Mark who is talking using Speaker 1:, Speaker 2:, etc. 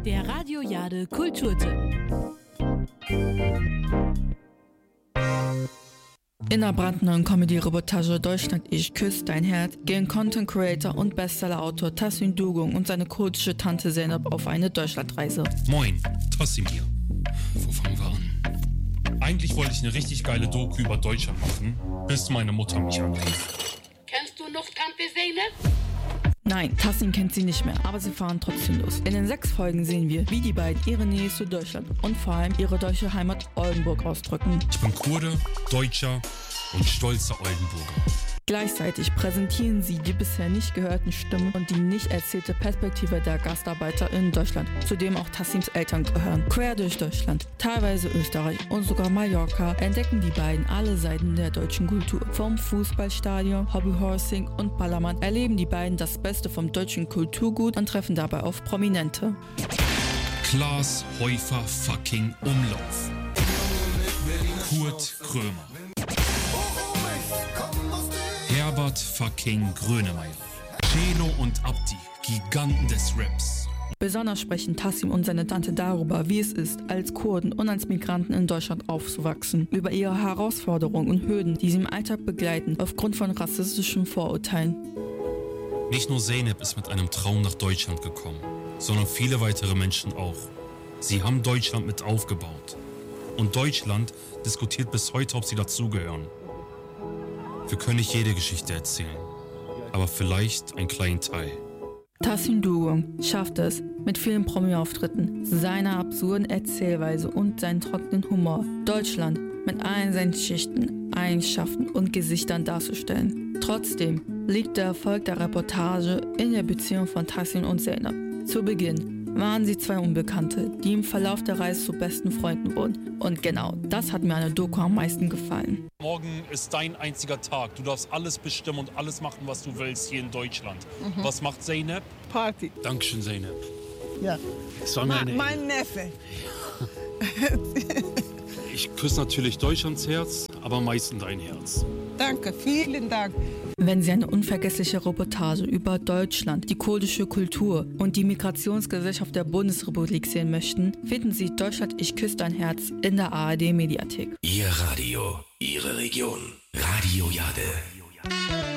Speaker 1: Der Radio Jade Kulturtipp.
Speaker 2: In der brandneuen Comedy-Reportage Deutschland, ich küsse dein Herz gehen Content Creator und Bestseller-Autor Tassin Dugung und seine kurdische Tante Zeynep auf eine Deutschlandreise.
Speaker 3: Moin, Tassim hier. Wo fangen wir an? Eigentlich wollte ich eine richtig geile Doku über Deutschland machen, bis meine Mutter mich anrief.
Speaker 4: Kennst du noch Tante Zeynep?
Speaker 2: Nein, Tassin kennt sie nicht mehr, aber sie fahren trotzdem los. In den 6 Folgen sehen wir, wie die beiden ihre Nähe zu Deutschland und vor allem ihre deutsche Heimat Oldenburg ausdrücken.
Speaker 3: Ich bin Kurde, Deutscher und stolzer Oldenburger.
Speaker 2: Gleichzeitig präsentieren sie die bisher nicht gehörten Stimmen und die nicht erzählte Perspektive der Gastarbeiter in Deutschland, zu dem auch Tassims Eltern gehören. Quer durch Deutschland, teilweise Österreich und sogar Mallorca entdecken die beiden alle Seiten der deutschen Kultur. Vom Fußballstadion, Hobbyhorsing und Ballermann erleben die beiden das Beste vom deutschen Kulturgut und treffen dabei auf Prominente.
Speaker 3: Klaas Häufer fucking Umlauf. Kurt Krömer. Herbert fucking Grönemeyer. Celo und Abdi, Giganten des Raps.
Speaker 2: Besonders sprechen Tassim und seine Tante darüber, wie es ist, als Kurden und als Migranten in Deutschland aufzuwachsen, über ihre Herausforderungen und Hürden, die sie im Alltag begleiten, aufgrund von rassistischen Vorurteilen.
Speaker 3: Nicht nur Zeynep ist mit einem Traum nach Deutschland gekommen, sondern viele weitere Menschen auch. Sie haben Deutschland mit aufgebaut. Und Deutschland diskutiert bis heute, ob sie dazugehören. Wir können nicht jede Geschichte erzählen, aber vielleicht einen kleinen Teil.
Speaker 2: Tassim Dugung schafft es, mit vielen Promi-Auftritten, seiner absurden Erzählweise und seinem trockenen Humor, Deutschland mit allen seinen Schichten, Eigenschaften und Gesichtern darzustellen. Trotzdem liegt der Erfolg der Reportage in der Beziehung von Tassim und Zeynep. Zu Beginn waren sie 2 Unbekannte, die im Verlauf der Reise zu besten Freunden wurden. Und genau das hat mir an der Doku am meisten gefallen.
Speaker 3: Morgen ist dein einziger Tag. Du darfst alles bestimmen und alles machen, was du willst hier in Deutschland. Was macht Zeynep?
Speaker 5: Party.
Speaker 3: Dankeschön, Zeynep.
Speaker 5: Ja.
Speaker 3: Es war mir eine
Speaker 5: Mein Neffe.
Speaker 3: Ich küsse natürlich Deutschlands Herz, aber am meisten dein Herz.
Speaker 5: Danke, vielen Dank.
Speaker 2: Wenn Sie eine unvergessliche Reportage über Deutschland, die kurdische Kultur und die Migrationsgesellschaft der Bundesrepublik sehen möchten, finden Sie Deutschland, ich küsse dein Herz in der ARD-Mediathek.
Speaker 6: Ihr Radio, Ihre Region. Radio Jade.